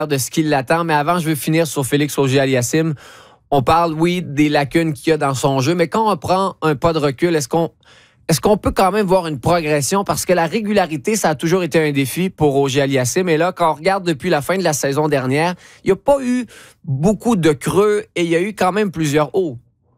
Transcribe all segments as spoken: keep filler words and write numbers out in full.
de ce qui l'attend. Mais avant, je veux finir sur Félix Auger-Aliassime. On parle, oui, des lacunes qu'il y a dans son jeu, mais quand on prend un pas de recul, est-ce qu'on est-ce qu'on peut quand même voir une progression? Parce que la régularité, ça a toujours été un défi pour Auger-Aliassime. Mais là, quand on regarde depuis la fin de la saison dernière, il n'y a pas eu beaucoup de creux et il y a eu quand même plusieurs hauts.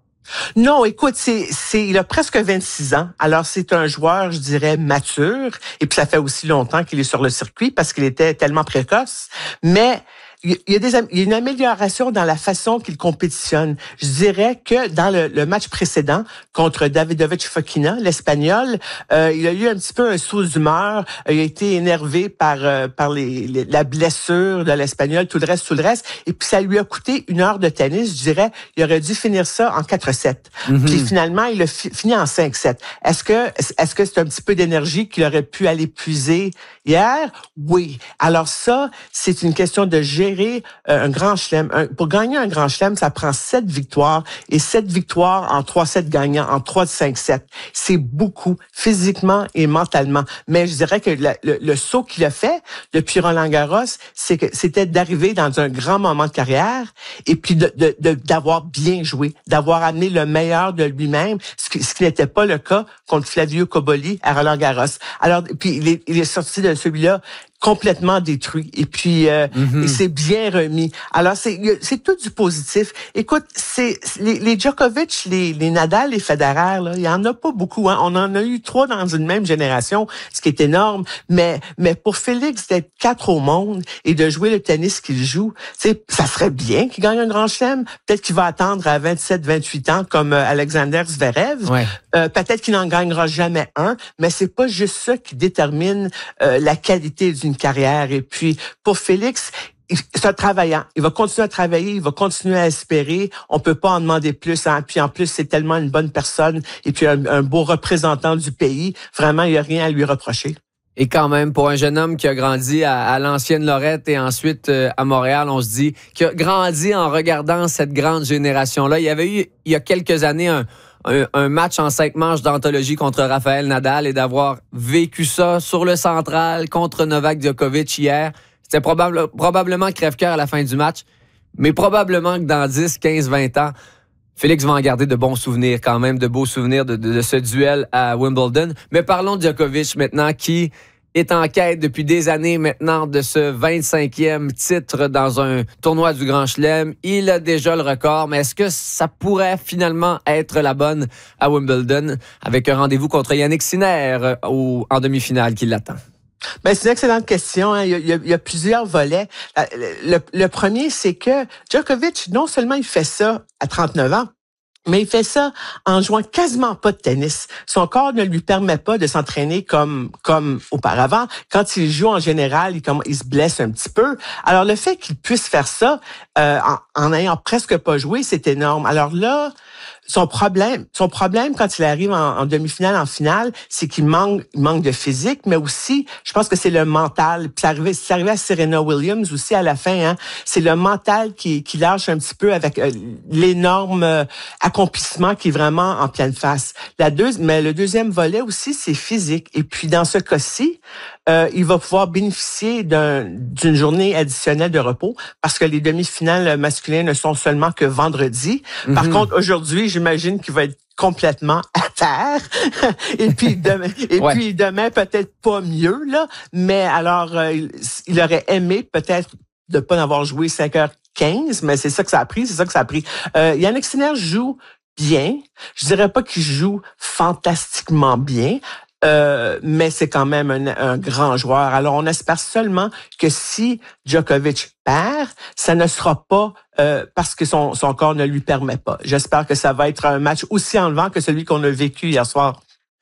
Non, écoute, c'est, c'est, il a presque vingt-six ans. Alors, c'est un joueur, je dirais, mature. Et puis, ça fait aussi longtemps qu'il est sur le circuit parce qu'il était tellement précoce. Mais il y a, des, il y a une amélioration dans la façon qu'il compétitionne. Je dirais que dans le, le match précédent contre Davidovich Fokina, l'Espagnol, euh, il a eu un petit peu un saut d'humeur. Il a été énervé par euh, par les, les, la blessure de l'Espagnol, tout le reste, tout le reste. Et puis ça lui a coûté une heure de tennis. Je dirais, il aurait dû finir ça en quatre sept. Mm-hmm. Puis finalement, il a fi- fini en cinq sept. Est-ce que est-ce que c'est un petit peu d'énergie qu'il aurait pu aller puiser hier? Oui. Alors ça, c'est une question de gérer un grand chelem. Un, pour gagner un grand chelem, ça prend sept victoires et sept victoires en trois sets gagnants, en trois de cinq sets. C'est beaucoup, physiquement et mentalement. Mais je dirais que le, le, le saut qu'il a fait depuis Roland-Garros, c'est que c'était d'arriver dans un grand moment de carrière et puis de, de, de d'avoir bien joué, d'avoir amené le meilleur de lui-même, ce qui, ce qui n'était pas le cas contre Flavio Cobolli à Roland-Garros. Alors, puis il est, il est sorti de celui-là complètement détruit et puis euh, mm-hmm. il s'est bien remis. Alors c'est c'est tout du positif. Écoute, c'est les, les Djokovic, les, les Nadal, les Federer, là, il y en a pas beaucoup. Hein. On en a eu trois dans une même génération, ce qui est énorme. Mais mais pour Félix d'être quatre au monde et de jouer le tennis qu'il joue, c'est ça serait bien qu'il gagne un grand chelem. Peut-être qu'il va attendre à vingt-sept, vingt-huit ans comme euh, Alexander Zverev. Ouais. Euh, peut-être qu'il n'en gagnera jamais un. Mais c'est pas juste ça qui détermine euh, la qualité d'une carrière. Et puis, pour Félix, c'est un travaillant. Il va continuer à travailler, il va continuer à espérer. On peut pas en demander plus. Hein. Puis en plus, c'est tellement une bonne personne et puis un, un beau représentant du pays. Vraiment, il n'y a rien à lui reprocher. Et quand même, pour un jeune homme qui a grandi à, à l'ancienne Lorette et ensuite euh, à Montréal, on se dit qu'il a grandi en regardant cette grande génération-là. Il y avait eu, il y a quelques années, un Un, un match en cinq manches d'anthologie contre Rafael Nadal et d'avoir vécu ça sur le central contre Novak Djokovic hier. C'était probable, probablement crève-cœur à la fin du match, mais probablement que dans dix, quinze, vingt ans, Félix va en garder de bons souvenirs quand même, de beaux souvenirs de, de, de ce duel à Wimbledon. Mais parlons de Djokovic maintenant, qui est en quête depuis des années maintenant de ce vingt-cinquième titre dans un tournoi du Grand Chelem. Il a déjà le record, mais est-ce que ça pourrait finalement être la bonne à Wimbledon avec un rendez-vous contre Yannick Sinner au, en demi-finale qui l'attend? Ben, c'est une excellente question. Hein. Il, y a, il y a plusieurs volets. Le, le premier, c'est que Djokovic, non seulement il fait ça à trente-neuf ans, mais il fait ça en jouant quasiment pas de tennis. Son corps ne lui permet pas de s'entraîner comme comme auparavant. Quand il joue en général, il, comme, il se blesse un petit peu. Alors le fait qu'il puisse faire ça euh, en, en ayant presque pas joué, c'est énorme. Alors là, son problème, son problème quand il arrive en, en demi-finale, en finale, c'est qu'il manque, il manque de physique, mais aussi, je pense que c'est le mental. Puis c'est arrivé, c'est arrivé à Serena Williams aussi à la fin. Hein, c'est le mental qui, qui lâche un petit peu avec euh, l'énorme euh, accomplissement qui est vraiment en pleine face. La deux, mais le deuxième volet aussi, c'est physique. Et puis dans ce cas-ci, euh, il va pouvoir bénéficier d'un, d'une journée additionnelle de repos parce que les demi-finales masculines ne sont seulement que vendredi. Mm-hmm. Par contre, aujourd'hui, j'imagine qu'il va être complètement à terre. et puis demain, et ouais. puis demain peut-être pas mieux là, mais alors euh, il, il aurait aimé peut-être de pas en avoir joué cinq heures quinze, mais c'est ça que ça a pris, c'est ça que ça a pris. Euh, Yannick Sinner joue bien. Je dirais pas qu'il joue fantastiquement bien. Euh, mais c'est quand même un, un grand joueur. Alors, on espère seulement que si Djokovic perd, ça ne sera pas euh, parce que son, son corps ne lui permet pas. J'espère que ça va être un match aussi enlevant que celui qu'on a vécu hier soir.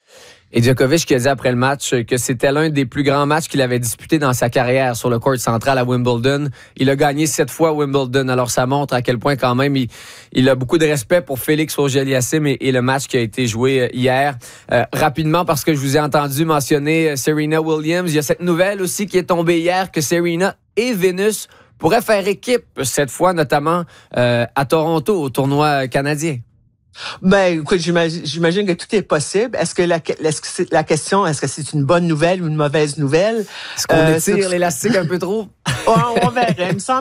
Et Djokovic qui a dit après le match que c'était l'un des plus grands matchs qu'il avait disputé dans sa carrière sur le court central à Wimbledon. Il a gagné sept fois Wimbledon. Alors ça montre à quel point quand même il, il a beaucoup de respect pour Félix Auger-Aliassime et, et le match qui a été joué hier. Euh, rapidement, parce que je vous ai entendu mentionner Serena Williams, il y a cette nouvelle aussi qui est tombée hier que Serena et Venus pourraient faire équipe cette fois, notamment euh, à Toronto, au tournoi canadien. Ben, écoute, j'imagine, j'imagine que tout est possible. Est-ce que la, est-ce que c'est la question, est-ce que c'est une bonne nouvelle ou une mauvaise nouvelle? Est-ce qu'on euh, étire l'élastique un peu trop? on, on verrait. Il me semble